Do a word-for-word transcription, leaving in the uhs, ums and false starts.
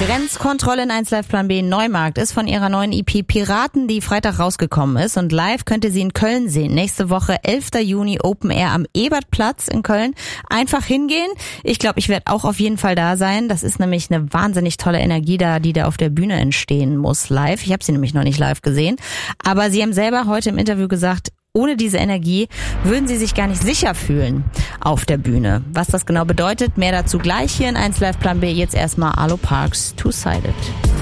Grenzkontrolle in eins Live Plan B Neumarkt ist von ihrer neuen E P Piraten, die Freitag rausgekommen ist, und live könnt ihr sie in Köln sehen. Nächste Woche, elfter Juni, Open Air am Ebertplatz in Köln. Einfach hingehen. Ich glaube, ich werde auch auf jeden Fall da sein. Das ist nämlich eine wahnsinnig tolle Energie da, die da auf der Bühne entstehen muss live. Ich habe sie nämlich noch nicht live gesehen. Aber sie haben selber heute im Interview gesagt, ohne diese Energie würden sie sich gar nicht sicher fühlen auf der Bühne. Was das genau bedeutet, mehr dazu gleich hier in eins Live Plan B. Jetzt erstmal Arlo Parks, Two-Sided.